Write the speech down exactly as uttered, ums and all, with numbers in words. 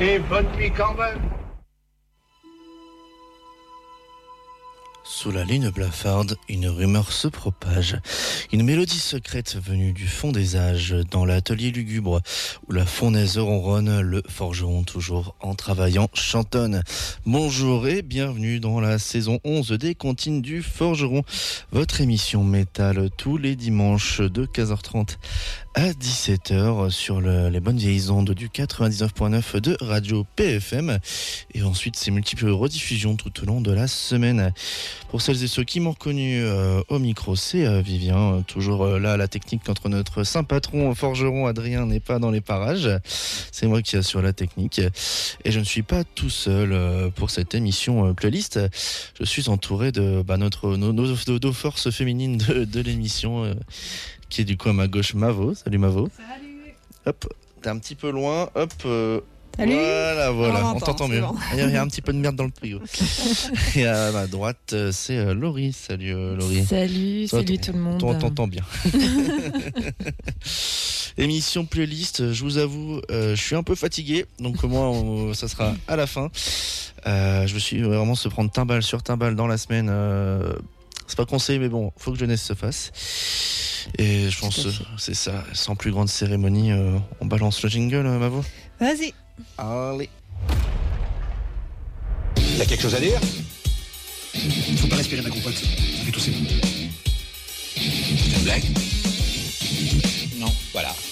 Et bonne nuit quand même. Sous la lune blafarde, une rumeur se propage. Une mélodie secrète venue du fond des âges, dans l'atelier lugubre, où la fournaise ronronne, le forgeron toujours en travaillant chantonne. Bonjour et bienvenue dans la saison onze des Comptines du Forgeron, votre émission métal tous les dimanches de quinze heures trente à dix-sept heures sur le, les bonnes vieilles ondes du quatre-vingt-dix-neuf point neuf de Radio P F M et ensuite ces multiples rediffusions tout au long de la semaine. Pour celles et ceux qui m'ont reconnu euh, au micro, c'est euh, Vivien, euh, toujours euh, là à la technique quand notre saint patron forgeron Adrien n'est pas dans les parages. C'est moi qui assure la technique et je ne suis pas tout seul euh, pour cette émission euh, playlist. Je suis entouré de bah, notre, nos, nos, nos forces féminines de, de l'émission euh, qui est du coup à ma gauche Mavo. Salut Mavo. Salut. Hop, t'es un petit peu loin. Hop. Euh, Salut. Voilà, voilà, on, on t'entend mieux. Bon. Il y a un petit peu de merde dans le trio. Et à ma droite, c'est euh, Laurie. Salut euh, Laurie. Salut, Toi, salut tout le monde. On t'entend bien. Émission playlist, je vous avoue, euh, je suis un peu fatigué, donc moi, on, ça sera à la fin. Euh, je me suis vraiment se prendre timbal sur timbal dans la semaine. Euh, c'est pas conseillé, mais bon, faut que jeunesse se fasse. Et je pense, euh, c'est ça, sans plus grande cérémonie, euh, on balance le jingle, euh, Mavo. Vas-y. Allez. T'as quelque chose à dire? Faut pas respirer ma compote, ça fait tousser. C'est une blague? Non, voilà.